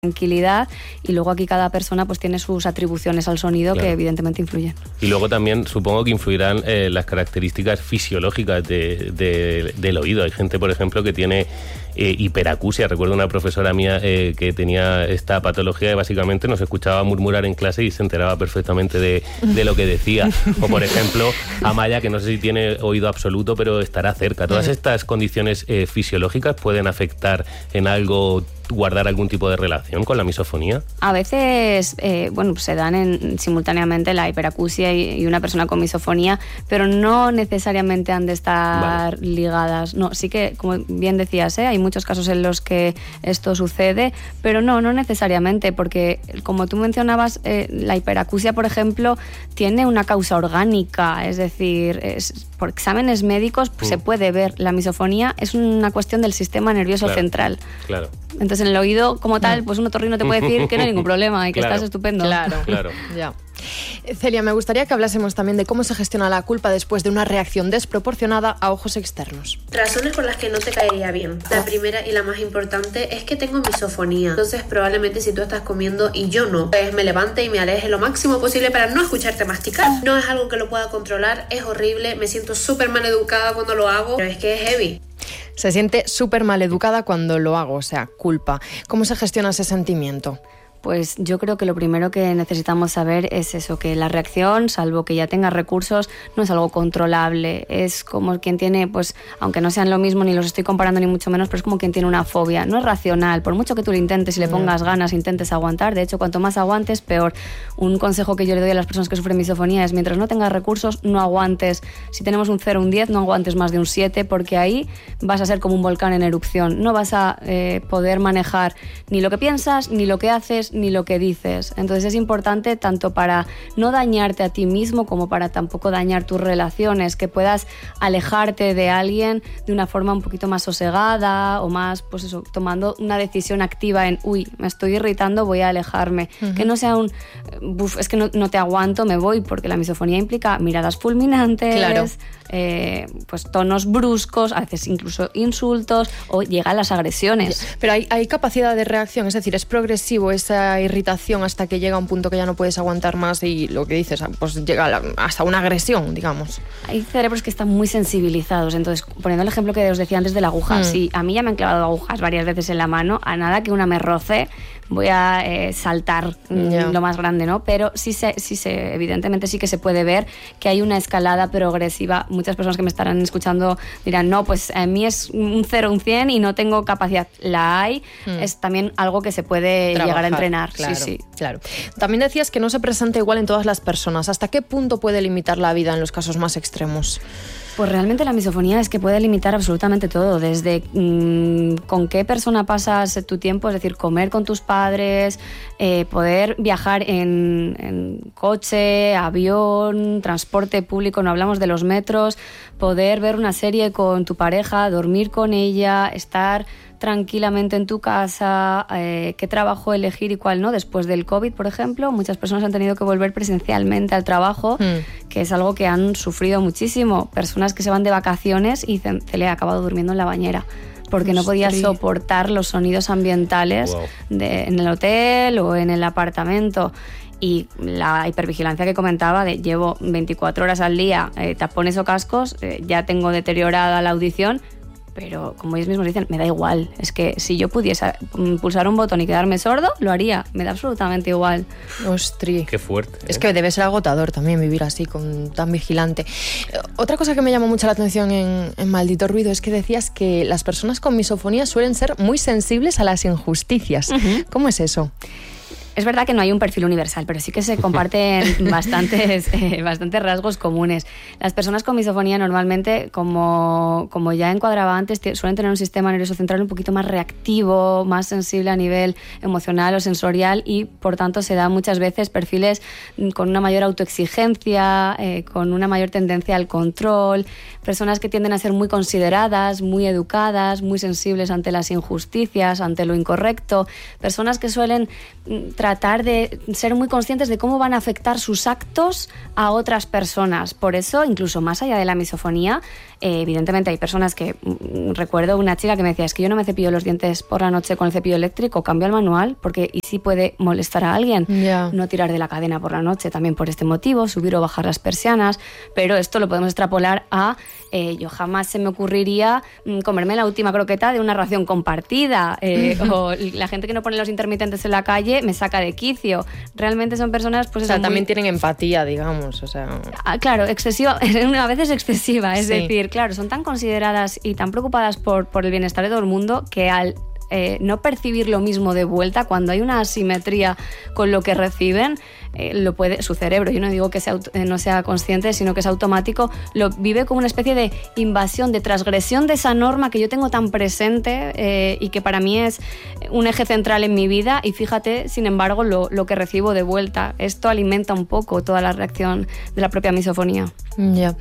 tranquilidad, y luego aquí cada persona pues tiene sus atribuciones al sonido, claro, que evidentemente influyen. Y luego también supongo que influirán las características fisiológicas del oído. Hay gente, por ejemplo, que tiene hiperacusia. Recuerdo una profesora mía que tenía esta patología y básicamente nos escuchaba murmurar en clase y se enteraba perfectamente de lo que decía. O por ejemplo, Amaya, que no sé si tiene oído absoluto, pero estará cerca. Todas estas condiciones fisiológicas pueden afectar en algo, guardar algún tipo de relación con la misofonía. A veces se dan simultáneamente la hiperacusia y una persona con misofonía, pero no necesariamente han de estar ligadas. No, sí que, como bien decías, hay muchos casos en los que esto sucede, pero no necesariamente, porque como tú mencionabas, la hiperacusia, por ejemplo, tiene una causa orgánica, es decir, por exámenes médicos se puede ver. La misofonía es una cuestión del sistema nervioso central. Claro. Entonces, en el oído como tal, pues un otorrino te puede decir que no hay ningún problema y que estás estupendo. Claro. Ya. Celia, me gustaría que hablásemos también de cómo se gestiona la culpa después de una reacción desproporcionada a ojos externos. Razones por las que no te caería bien. La primera y la más importante es que tengo misofonía. Entonces, probablemente si tú estás comiendo y yo no, pues me levante y me aleje lo máximo posible para no escucharte masticar. No es algo que lo pueda controlar, es horrible, me siento súper mal educada cuando lo hago, pero es que es heavy. Se siente súper mal educada cuando lo hago, o sea, culpa. ¿Cómo se gestiona ese sentimiento? Pues yo creo que lo primero que necesitamos saber es eso, que la reacción, salvo que ya tenga recursos, no es algo controlable. Es como quien tiene, pues, aunque no sean lo mismo, ni los estoy comparando ni mucho menos, pero es como quien tiene una fobia. No es racional, por mucho que tú lo intentes y le pongas ganas, intentes aguantar. De hecho, cuanto más aguantes, peor. Un consejo que yo le doy a las personas que sufren misofonía es, mientras no tengas recursos, no aguantes. Si tenemos un 0 o un 10, no aguantes más de un 7, porque ahí vas a ser como un volcán en erupción. No vas a poder manejar ni lo que piensas, ni lo que haces, ni lo que dices. Entonces es importante tanto para no dañarte a ti mismo como para tampoco dañar tus relaciones, que puedas alejarte de alguien de una forma un poquito más sosegada o más, pues eso, tomando una decisión activa en, me estoy irritando, voy a alejarme. Que no sea es que no te aguanto, me voy, porque la misofonía implica miradas fulminantes, claro, pues tonos bruscos, a veces incluso insultos, o llegan las agresiones. Pero hay capacidad de reacción, es decir, es progresivo esa irritación hasta que llega a un punto que ya no puedes aguantar más y lo que dices, pues llega hasta una agresión, digamos. Hay cerebros que están muy sensibilizados, entonces, poniendo el ejemplo que os decía antes de la aguja, si a mí ya me han clavado agujas varias veces en la mano, a nada que una me roce, voy a saltar lo más grande, ¿no? Pero evidentemente sí que se puede ver que hay una escalada progresiva. Muchas personas que me estarán escuchando dirán, no, pues a mí es un 0, un 100 y no tengo capacidad. La hay, es también algo que se puede llegar a entrenar. Claro, sí. Claro. También decías que no se presenta igual en todas las personas. ¿Hasta qué punto puede limitar la vida en los casos más extremos? Pues realmente la misofonía es que puede limitar absolutamente todo, desde con qué persona pasas tu tiempo, es decir, comer con tus padres, poder viajar en coche, avión, transporte público, no hablamos de los metros, poder ver una serie con tu pareja, dormir con ella, estar tranquilamente en tu casa, qué trabajo elegir y cuál no. Después del COVID, por ejemplo, muchas personas han tenido que volver presencialmente al trabajo, que es algo que han sufrido muchísimo. Personas que se van de vacaciones y se le ha acabado durmiendo en la bañera porque no podía soportar los sonidos ambientales en el hotel o en el apartamento. Y la hipervigilancia que comentaba de llevo 24 horas al día, tapones o cascos, ya tengo deteriorada la audición, pero como ellos mismos dicen, me da igual. Es que si yo pudiese pulsar un botón y quedarme sordo, lo haría. Me da absolutamente igual. Ostri. Qué fuerte. Es que debe ser agotador también vivir así, tan vigilante. Otra cosa que me llamó mucho la atención en Maldito Ruido es que decías que las personas con misofonía suelen ser muy sensibles a las injusticias. ¿Cómo es eso? Es verdad que no hay un perfil universal, pero sí que se comparten bastantes rasgos comunes. Las personas con misofonía normalmente, como ya encuadraba antes, suelen tener un sistema nervioso central un poquito más reactivo, más sensible a nivel emocional o sensorial y, por tanto, se dan muchas veces perfiles con una mayor autoexigencia, con una mayor tendencia al control, personas que tienden a ser muy consideradas, muy educadas, muy sensibles ante las injusticias, ante lo incorrecto, personas que suelen tratar de ser muy conscientes de cómo van a afectar sus actos a otras personas. Por eso, incluso más allá de la misofonía, evidentemente hay personas que... recuerdo una chica que me decía, es que yo no me cepillo los dientes por la noche con el cepillo eléctrico, cambio al manual, porque y sí puede molestar a alguien. No tirar de la cadena por la noche, también por este motivo, subir o bajar las persianas, pero esto lo podemos extrapolar a... yo jamás se me ocurriría comerme la última croqueta de una ración compartida, o la gente que no pone los intermitentes en la calle me saca de quicio. Realmente son personas... pues, o sea, también tienen empatía, digamos, o sea... claro, excesiva, a veces excesiva, es decir, claro, son tan consideradas y tan preocupadas por el bienestar de todo el mundo que al no percibir lo mismo de vuelta, cuando hay una asimetría con lo que reciben, su cerebro, yo no digo que no sea consciente, sino que es automático, lo vive como una especie de invasión, de transgresión de esa norma que yo tengo tan presente y que para mí es un eje central en mi vida, y fíjate, sin embargo, lo que recibo de vuelta. Esto alimenta un poco toda la reacción de la propia misofonía. Ya.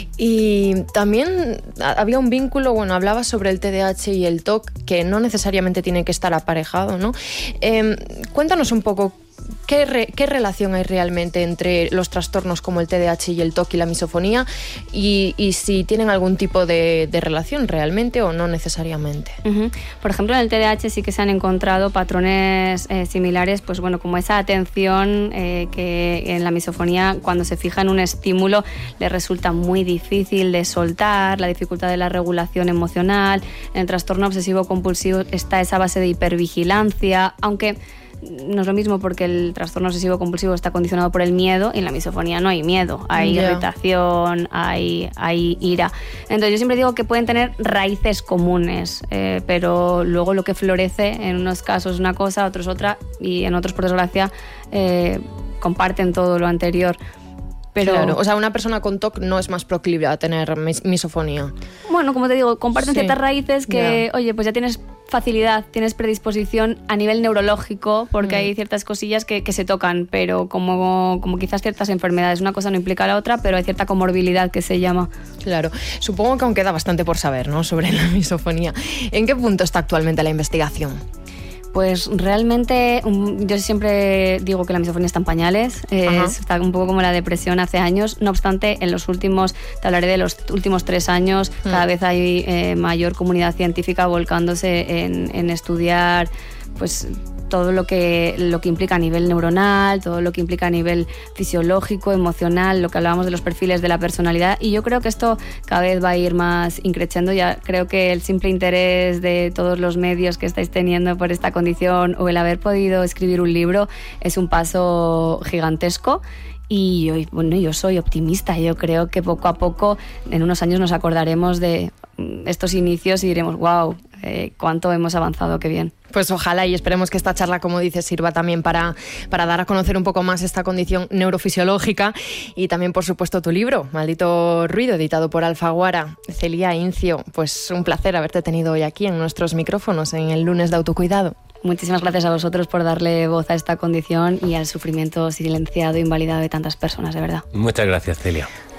Y también había un vínculo, bueno, hablabas sobre el TDAH y el TOC, que no necesariamente tiene que estar aparejado, ¿no? Cuéntanos un poco ¿qué relación hay realmente entre los trastornos como el TDAH y el TOC y la misofonía, y si tienen algún tipo de relación realmente o no necesariamente. Por ejemplo, en el TDAH sí que se han encontrado patrones similares, pues bueno, como esa atención que en la misofonía, cuando se fija en un estímulo, le resulta muy difícil de soltar, la dificultad de la regulación emocional. En el trastorno obsesivo compulsivo está esa base de hipervigilancia, aunque no es lo mismo, porque el trastorno obsesivo compulsivo está condicionado por el miedo, y en la misofonía no hay miedo, hay irritación, hay ira. Entonces yo siempre digo que pueden tener raíces comunes, pero luego lo que florece en unos casos es una cosa, otros otra, y en otros, por desgracia, comparten todo lo anterior. Pero, claro, o sea, una persona con TOC no es más proclive a tener misofonía. Bueno, como te digo, comparten ciertas raíces que, oye, pues ya tienes facilidad, tienes predisposición a nivel neurológico, porque hay ciertas cosillas que se tocan, pero como quizás ciertas enfermedades, una cosa no implica la otra, pero hay cierta comorbilidad que se llama. Claro, supongo que aún queda bastante por saber, ¿no?, sobre la misofonía. ¿En qué punto está actualmente la investigación? Pues realmente yo siempre digo que la misofonía está en pañales, está un poco como la depresión hace años. No obstante, te hablaré de los últimos 3 años, cada vez hay mayor comunidad científica volcándose en estudiar pues todo lo que implica a nivel neuronal, todo lo que implica a nivel fisiológico, emocional, lo que hablábamos de los perfiles de la personalidad, y yo creo que esto cada vez va a ir más increciendo. Ya creo que el simple interés de todos los medios que estáis teniendo por esta condición, o el haber podido escribir un libro, es un paso gigantesco. Y yo soy optimista. Yo creo que poco a poco, en unos años, nos acordaremos de estos inicios y diremos, wow, cuánto hemos avanzado, qué bien. Pues ojalá, y esperemos que esta charla, como dices, sirva también para dar a conocer un poco más esta condición neurofisiológica, y también, por supuesto, tu libro, Maldito Ruido, editado por Alfaguara. Celia Incio, pues un placer haberte tenido hoy aquí en nuestros micrófonos en el lunes de autocuidado. Muchísimas gracias a vosotros por darle voz a esta condición y al sufrimiento silenciado e invalidado de tantas personas, de verdad. Muchas gracias, Celia.